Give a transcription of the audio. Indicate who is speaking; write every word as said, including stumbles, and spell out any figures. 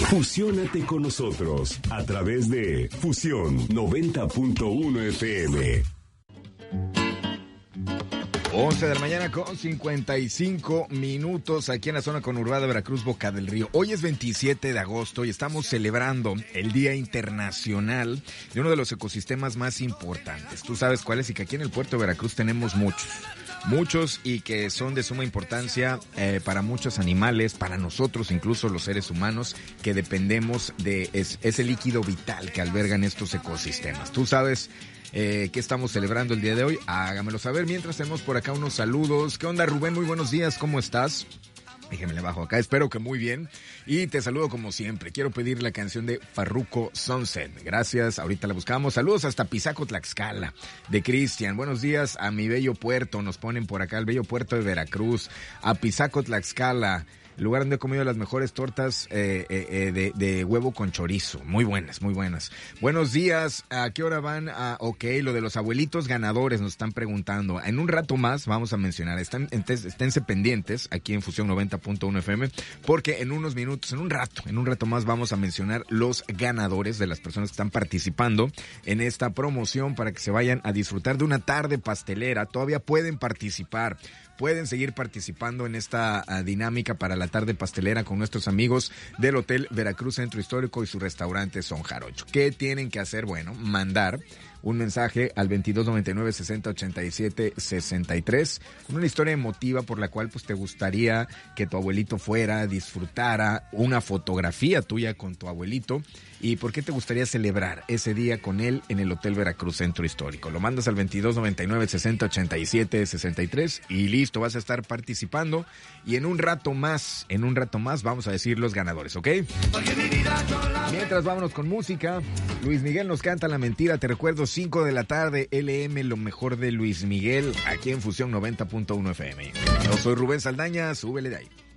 Speaker 1: Fusiónate con nosotros a través de Fusión noventa punto uno F M.
Speaker 2: once de la mañana con cincuenta y cinco minutos aquí en la zona conurbada de Veracruz, Boca del Río. Hoy es veintisiete de agosto y estamos celebrando el Día Internacional de uno de los ecosistemas más importantes. Tú sabes cuál es, y que aquí en el puerto de Veracruz tenemos muchos. Muchos y que son de suma importancia eh, para muchos animales, para nosotros, incluso los seres humanos, que dependemos de es, ese líquido vital que albergan estos ecosistemas. Tú sabes eh, qué estamos celebrando el día de hoy, hágamelo saber. Mientras tenemos por acá unos saludos. ¿Qué onda, Rubén? Muy buenos días, ¿cómo estás? Déjeme le bajo acá, espero que muy bien. Y te saludo como siempre. Quiero pedir la canción de Farruko Sunset. Gracias, ahorita la buscamos. Saludos hasta Pisaco, Tlaxcala, de Cristian. Buenos días a mi bello puerto, nos ponen por acá, el bello puerto de Veracruz. A Pisaco, Tlaxcala, lugar donde he comido las mejores tortas eh, eh, de, de huevo con chorizo. Muy buenas, muy buenas. Buenos días, ¿a qué hora van? Ah, ok, lo de los abuelitos ganadores nos están preguntando. En un rato más vamos a mencionar, están, esténse pendientes aquí en Fusión noventa punto uno F M, porque en unos minutos, en un rato, en un rato más vamos a mencionar los ganadores de las personas que están participando en esta promoción para que se vayan a disfrutar de una tarde pastelera. Todavía pueden participar. Pueden seguir participando en esta uh, dinámica para la tarde pastelera con nuestros amigos del Hotel Veracruz Centro Histórico y su restaurante Son Jarocho. ¿Qué tienen que hacer? Bueno, mandar un mensaje al veintidós noventa y nueve sesenta ochenta y siete sesenta y tres con una historia emotiva por la cual pues te gustaría que tu abuelito fuera, disfrutara, una fotografía tuya con tu abuelito, y por qué te gustaría celebrar ese día con él en el Hotel Veracruz Centro Histórico. Lo mandas al veintidós noventa y nueve sesenta ochenta y siete sesenta y tres y listo, vas a estar participando, y en un rato más, en un rato más vamos a decir los ganadores, ¿ok? Mientras, vámonos con música. Luis Miguel nos canta La Mentira. Te recuerdo, cinco de la tarde, L M, lo mejor de Luis Miguel, aquí en Fusión noventa punto uno F M. Yo soy Rubén Saldaña, súbele de ahí.